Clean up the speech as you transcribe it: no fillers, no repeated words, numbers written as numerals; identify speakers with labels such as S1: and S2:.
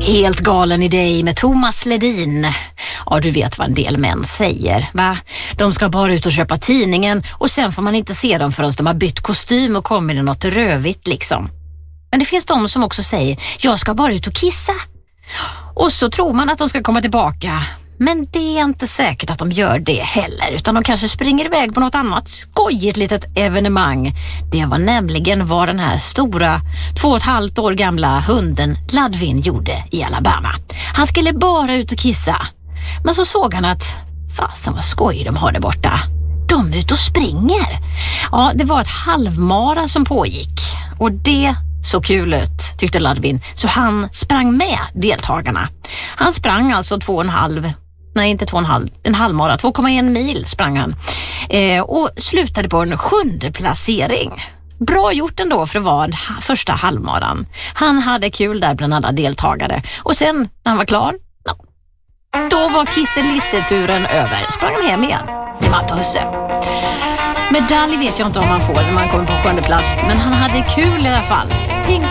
S1: Helt galen idé med Thomas Ledin. Ja, du vet vad en del män säger, va? De ska bara ut och köpa tidningen och sen får man inte se dem förrän de har bytt kostym och kommer i något rövigt liksom. Men det finns de som också säger, jag ska bara ut och kissa. Och så tror man att de ska komma tillbaka. Men det är inte säkert att de gör det heller, utan de kanske springer iväg på något annat skojigt litet evenemang. Det var nämligen vad den här stora 2,5 år gamla hunden Ludwig gjorde i Alabama. Han skulle bara ut och kissa. Men så såg han att, fasen vad skoj de har där borta. De är ute och springer. Ja, det var ett halvmara som pågick. Och det såg kul ut, tyckte Ludwig. Så han sprang med deltagarna. Han sprang alltså 2,1 mil sprang han. Och slutade på en 7:e placering. Bra gjort ändå för att vara den första halvmaran. Han hade kul där bland alla deltagare. Och sen när han var klar, då var kisselisseturen över. Sprang han hem igen till Matte och Husse. Medalj vet jag inte om han får när man kommer på 7:e plats, men han hade kul i alla fall.